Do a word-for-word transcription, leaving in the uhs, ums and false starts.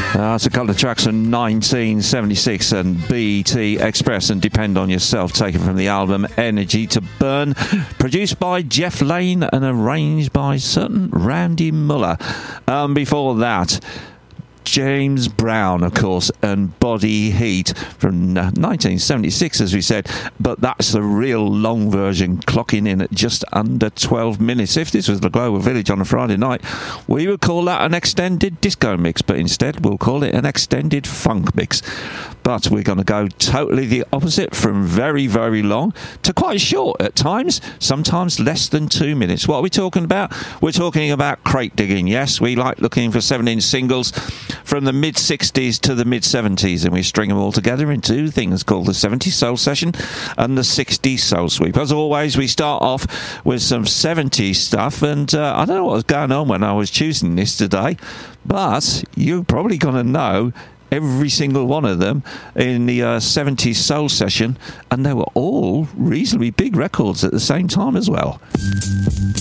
Uh, it's a couple of tracks from nineteen seventy-six and B E T Express and Depend on Yourself, taken from the album Energy to Burn, produced by Jeff Lane and arranged by certain Randy Muller. Um, before that, James Brown, of course, and Body Heat from nineteen seventy-six, as we said, but that's the real long version, clocking in at just under twelve minutes. If this was the Global Village on a Friday night, we would call that an extended disco mix, but instead we'll call it an extended funk mix. But we're going to go totally the opposite, from very, very long to quite short at times, sometimes less than two minutes. What are we talking about? We're talking about crate digging. Yes, we like looking for seven-inch singles from the mid-sixties to the mid-seventies, and we string them all together into two things called the seventies Soul Session and the sixties Soul Sweep. As always, we start off with some seventies stuff, and uh, I don't know what was going on when I was choosing this today, but you're probably going to know every single one of them in the uh, seventies Soul Session, and they were all reasonably big records at the same time as well.